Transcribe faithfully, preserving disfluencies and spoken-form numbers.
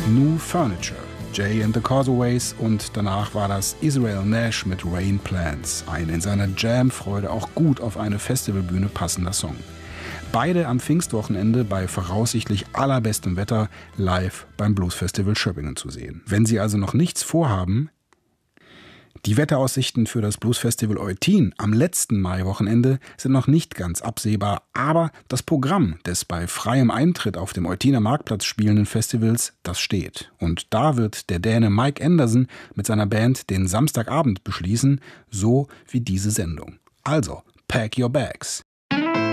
New Furniture, Jay and the Causaways und danach war das Israel Nash mit Rain Plans, ein in seiner Jam-Freude auch gut auf eine Festivalbühne passender Song. Beide am Pfingstwochenende bei voraussichtlich allerbestem Wetter live beim Bluesfestival Schöppingen zu sehen. Wenn Sie also noch nichts vorhaben, die Wetteraussichten für das Bluesfestival Eutin am letzten Maiwochenende sind noch nicht ganz absehbar, aber das Programm des bei freiem Eintritt auf dem Eutiner Marktplatz spielenden Festivals, das steht. Und da wird der Däne Mike Anderson mit seiner Band den Samstagabend beschließen, so wie diese Sendung. Also, pack your bags.